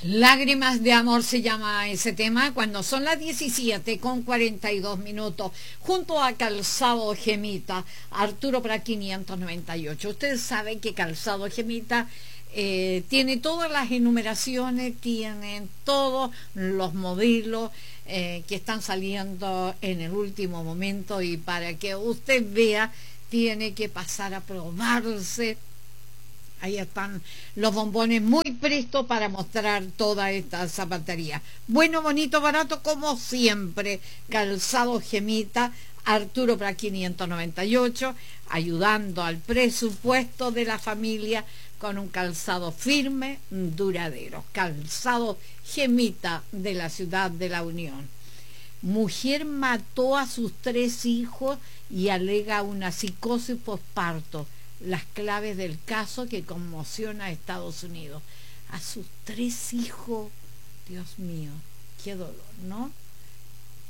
Lágrimas de amor se llama ese tema cuando son las 17:42, junto a Calzado Gemita, Arturo Prat 598. Ustedes saben que Calzado Gemita tiene todas las enumeraciones, tienen todos los modelos que están saliendo en el último momento, y para que usted vea tiene que pasar a probarse. Ahí están los bombones muy prestos para mostrar toda esta zapatería. Bueno, bonito, barato, como siempre. Calzado Gemita, Arturo Prat 598, ayudando al presupuesto de la familia con un calzado firme, duradero. Calzado Gemita de la Ciudad de la Unión. Mujer mató a sus 3 hijos y alega una psicosis posparto. Las claves del caso que conmociona a Estados Unidos. A sus 3 hijos, Dios mío, qué dolor, ¿no?